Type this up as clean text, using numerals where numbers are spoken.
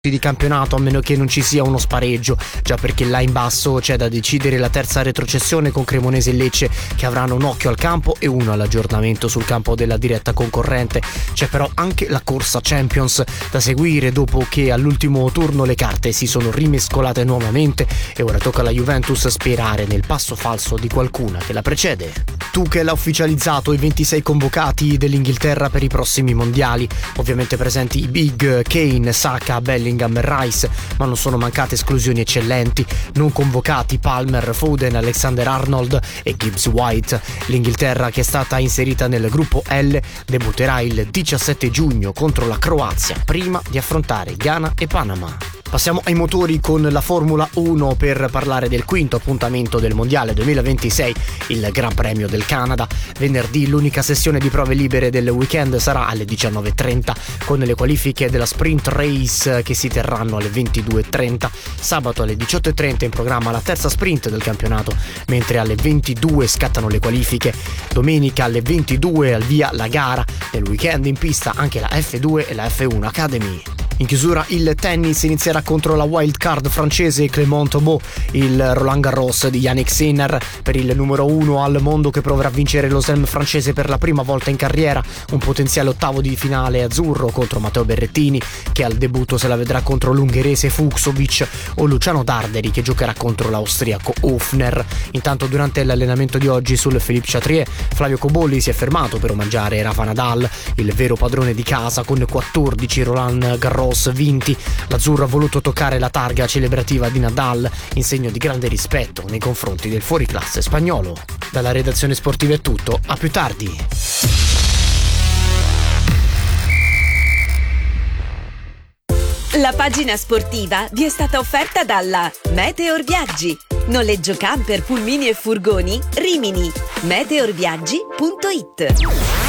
di campionato, a meno che non ci sia uno spareggio, già perché là in basso c'è da decidere la terza retrocessione con Cremonese e Lecce, che avranno un occhio al campo e uno all'aggiornamento sul campo della diretta concorrente. C'è però anche la corsa Champions da seguire, dopo che all'ultimo turno le carte si sono rimescolate nuovamente e ora tocca alla Juventus sperare nel passo falso di qualcuna che la precede. Tuchel ha ufficializzato i 26 convocati dell'Inghilterra per i prossimi mondiali, ovviamente presenti i big Kane, Saka, Bellingham e Rice, ma non sono mancate esclusioni eccellenti. Non convocati Palmer, Foden, Alexander-Arnold e Gibbs-White. L'Inghilterra, che è stata inserita nel gruppo L, debutterà il 17 giugno contro la Croazia, prima di affrontare Ghana e Panama. Passiamo ai motori con la Formula 1 per parlare del quinto appuntamento del Mondiale 2026, il Gran Premio del Canada. Venerdì l'unica sessione di prove libere del weekend sarà alle 19:30, con le qualifiche della Sprint Race che si terranno alle 22:30. Sabato alle 18:30 in programma la terza sprint del campionato, mentre alle 22 scattano le qualifiche. Domenica alle 22 al via la gara. Nel weekend in pista anche la F2 e la F1 Academy. In chiusura il tennis inizierà contro la wild card francese Clément Thomaud, il Roland Garros di Yannick Sinner, per il numero 1 al mondo che proverà a vincere lo slam francese per la prima volta in carriera, un potenziale ottavo di finale azzurro contro Matteo Berrettini, che al debutto se la vedrà contro l'ungherese Fucsovic, o Luciano Darderi, che giocherà contro l'austriaco Hofner. Intanto durante l'allenamento di oggi sul Philippe Chatrier, Flavio Cobolli si è fermato per omaggiare Rafa Nadal, il vero padrone di casa, con 14 Roland Garros vinti. L'azzurro ha voluto toccare la targa celebrativa di Nadal in segno di grande rispetto nei confronti del fuoriclasse spagnolo. Dalla redazione sportiva è tutto, a più tardi. La pagina sportiva vi è stata offerta dalla Meteor Viaggi. Noleggio camper, pulmini e furgoni Rimini. meteorviaggi.it.